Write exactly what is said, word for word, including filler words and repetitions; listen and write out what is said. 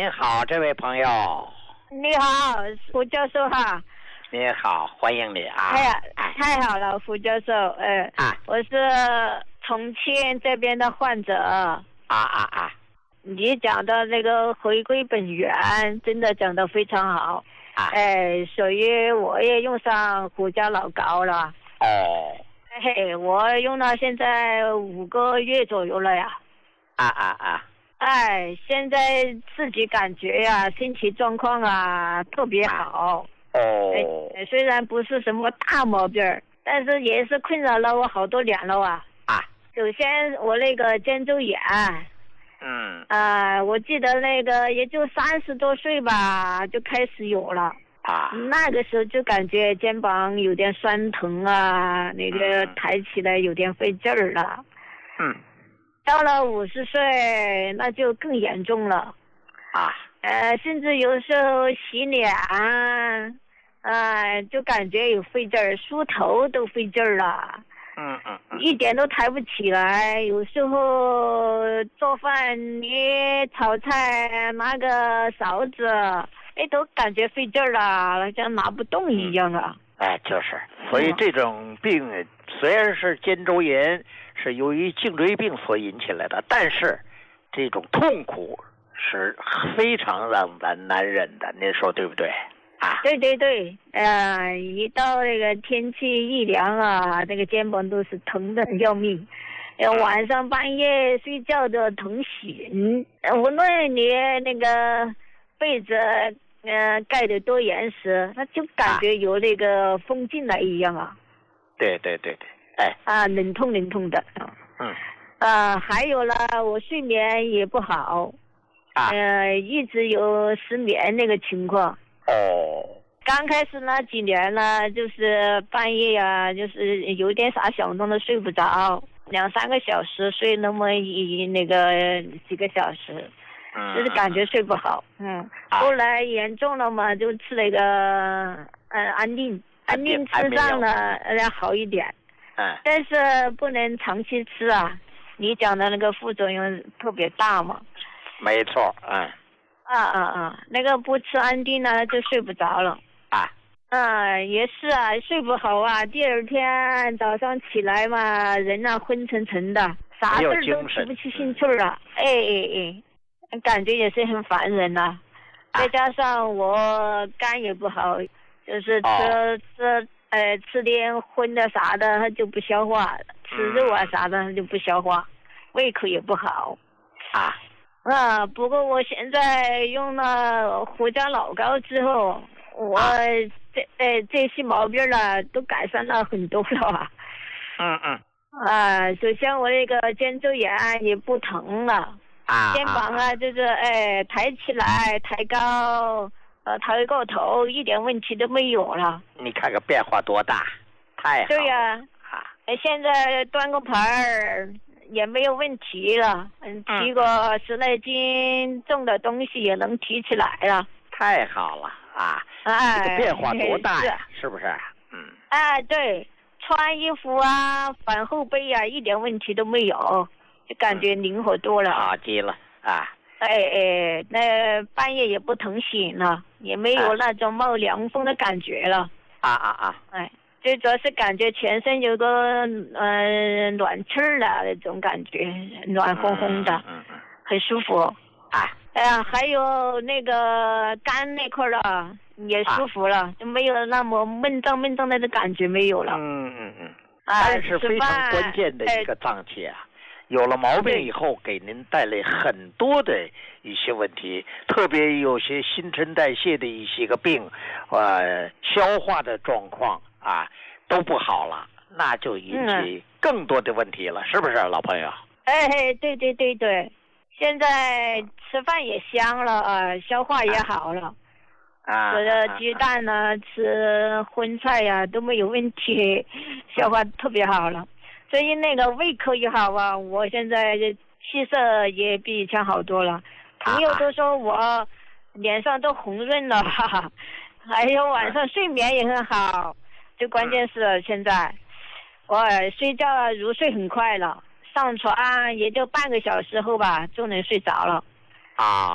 您好，这位朋友。 你好，胡教授哈。 你好，欢迎你啊！ 哎呀，太好了，胡教授，呃， 啊， 我是重庆这边的患者。啊啊啊！ 你讲的那个回归本源，真的讲得非常好。 啊， 哎，所以我也用上胡椒老膏了。 哦。 嘿，我用到现在五个月左右了呀。 啊啊啊！ 哎，现在自己感觉呀，身体状况啊特别好。 哦， 哎，虽然不是什么大毛病，但是也是困扰了我好多年了啊。 啊， 首先我那个肩周炎， 嗯， 啊，我记得那个也就三十多岁吧，就开始有了。 啊， 那个时候就感觉肩膀有点酸疼啊，那个抬起来有点费劲儿了。 嗯， 到了五十岁，那就更严重了。 啊， 呃，甚至有时候洗脸。啊，就感觉有费劲儿，梳头都费劲儿了。 嗯嗯嗯， 一点都抬不起来。有时候做饭你炒菜拿个勺子，哎，都感觉费劲儿了，像拿不动一样啊。 哎，就是，所以这种病虽然是肩周炎，是由于颈椎病所引起来的，但是这种痛苦是非常让咱难忍的，您说对不对？啊， 对对对，呃，一到那个天气一凉啊，那个肩膀都是疼的要命，呃，晚上半夜睡觉都疼醒。呃，无论你那个被子呃盖得多严实，那就感觉有那个风进来一样啊。 对对对对，哎。 啊，冷痛冷痛的。 嗯。 啊，还有了，我睡眠也不好。 啊。 呃，一直有失眠那个情况。 哦， 刚开始那几年呢，就是半夜呀、啊，就是有点啥响动都睡不着，两三个小时睡那么一那个几个小时，就是感觉睡不好。嗯，后来严重了嘛，就吃那个嗯安定，安定吃上了呃好一点。 嗯， 但是不能长期吃啊，你讲的那个副作用特别大嘛。 没错，嗯。 啊啊啊！那个不吃安定呢，就睡不着了。 啊。 啊，也是啊，睡不好啊。第二天早上起来嘛，人啊昏沉沉的，啥事儿都提不起兴趣儿了。哎哎哎，感觉也是很烦人呐、啊。再加上我肝也不好，就是吃、哦、吃呃吃点荤的啥的，它就不消化；吃肉啊啥的，它就不消化，胃口也不好。 啊。 啊，不过我现在用了胡椒老膏之后，我这呃这些毛病了都改善了很多了啊。 嗯嗯。 啊，首先我那个肩周炎也不疼了。 啊。 肩膀啊，就是哎抬起来抬高，呃抬过头，一点问题都没有了。 你看看变化多大，太好了。 对呀、啊。啊。现在端个盘儿。也没有问题了，嗯，提个十来斤重的东西也能提起来了， 太好了啊！ 哎， 这个变化多大呀，是, 是不是？嗯， 哎，对，穿衣服啊，反后背啊，一点问题都没有，就感觉灵活多了。 好极了啊！ 哎哎，那半夜也不疼醒了，也没有那种冒凉风的感觉了。 啊啊啊！ 哎。最主要是感觉全身有个嗯、呃、暖气儿的那种感觉，暖烘烘的， 嗯嗯， 很舒服。 啊， 哎呀，还有那个肝那块儿的也舒服了，就没有那么闷胀闷胀的感觉没有了。 嗯嗯嗯。肝是非常关键的一个脏器啊，有了毛病以后，给您带来很多的一些问题，特别有些新陈代谢的一些个病，呃，消化的状况。啊，都不好了，那就引起更多的问题了，嗯、是不是，老朋友？ 哎，对对对对，现在吃饭也香了啊，消化也好了。 啊， 吃的鸡蛋呢、啊，吃荤菜呀、啊、都没有问题，消化特别好了。所以那个胃口也好啊，我现在气色也比以前好多了。朋友都说我脸上都红润了，哈哈，还有晚上睡眠也很好。最关键是现在我睡觉入睡很快了，上床也就半个小时后吧就能睡着了。 啊。